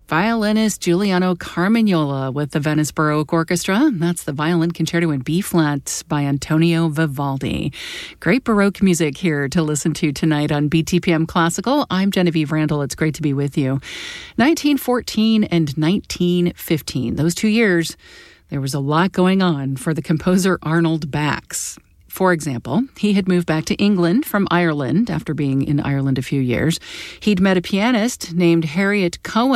Violinist Giuliano Carmagnola with the Venice Baroque Orchestra. That's the Violin Concerto in B-flat by Antonio Vivaldi. Great Baroque music here to listen to tonight on BTPM Classical. I'm Genevieve Randall. It's great to be with you. 1914 and 1915, those 2 years, there was a lot going on for the composer Arnold Bax. For example, he had moved back to England from Ireland after being in Ireland a few years. He'd met a pianist named Harriet Cohen